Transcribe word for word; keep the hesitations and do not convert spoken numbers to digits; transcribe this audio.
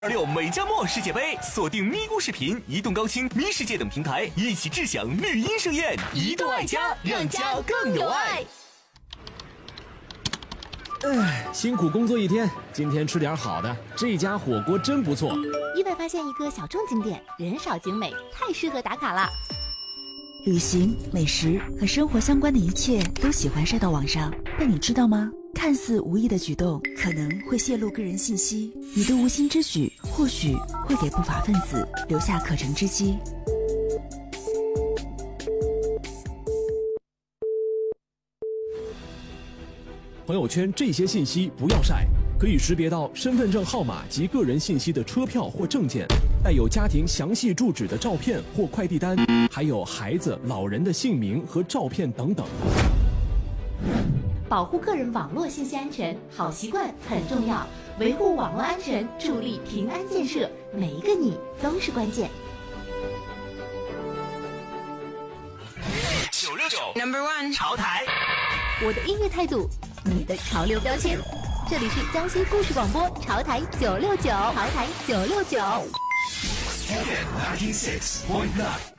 二六美加墨世界杯，锁定咪咕视频、移动高清、咪世界等平台，一起智享绿茵盛宴。移动爱家，让家更有爱。 哎，辛苦工作一天，今天吃点好的。这家火锅真不错。 意外发现一个小众景点，人少景美，太适合打卡了。 旅行、美食和生活相关的一切都喜欢晒到网上，但你知道吗？看似无意的举动，可能会泄露个人信息。你的无心之举，或许会给不法分子留下可乘之机。 朋友圈这些信息不要晒，可以识别到身份证号码及个人信息的车票或证件，带有家庭详细住址的照片或快递单，还有孩子、老人的姓名和照片等等。 保护个人网络信息安全，好习惯很重要。维护网络安全，助力平安建设，每一个你都是关键。 九六九 Number one 潮台， 我的音乐态度，你的潮流标签。这里是江西故事广播潮台九六九，潮台九六九。 九点 ninety six point nine。